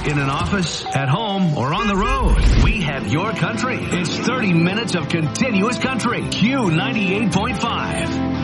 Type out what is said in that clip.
in an office, at home, or on the road. We have your country. It's 30 minutes of continuous country. Q98.5.